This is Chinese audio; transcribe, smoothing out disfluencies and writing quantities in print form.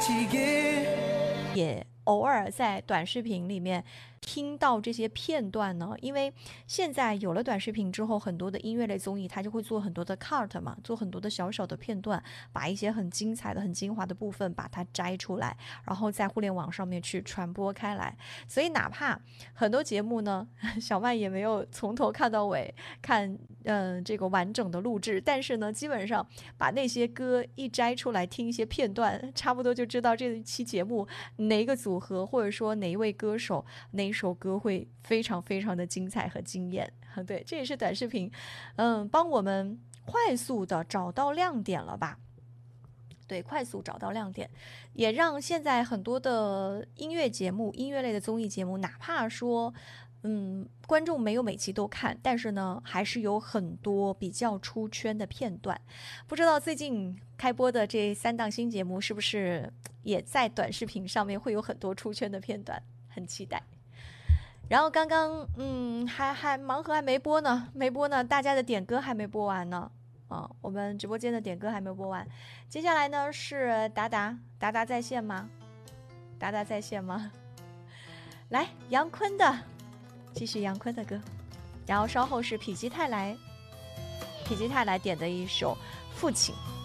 也偶尔在短视频里面听到这些片段呢，因为现在有了短视频之后，很多的音乐类综艺它就会做很多的 cut 嘛，做很多的小小的片段，把一些很精彩的、很精华的部分把它摘出来，然后在互联网上面去传播开来。所以哪怕很多节目呢，小曼也没有从头看到尾看这个完整的录制，但是呢，基本上把那些歌一摘出来听一些片段，差不多就知道这一期节目哪一个组合或者说哪一位歌手哪一首歌会非常非常的精彩和惊艳。对，这也是短视频帮我们快速的找到亮点了吧。对，快速找到亮点，也让现在很多的音乐节目、音乐类的综艺节目，哪怕说，观众没有每期都看，但是呢，还是有很多比较出圈的片段。不知道最近开播的这3档新节目，是不是也在短视频上面会有很多出圈的片段？很期待。然后刚刚，还盲盒还没播呢，大家的点歌还没播完呢。我们直播间的点歌还没播完，接下来呢是达达在线吗？达达在线吗？来，杨坤的，继续杨坤的歌，然后稍后是否极泰来点的一首《父亲》。